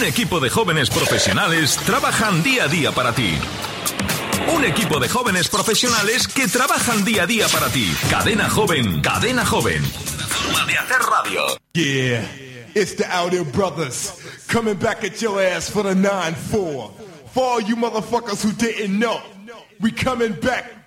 Un equipo de jóvenes profesionales trabajan día a día para ti. Un equipo de jóvenes profesionales que trabajan día a día para ti. Cadena Joven, Cadena Joven. Una forma de hacer radio. Yeah, it's the Audio Brothers coming back at your ass for the 9-4. For all you motherfuckers who didn't know, we coming back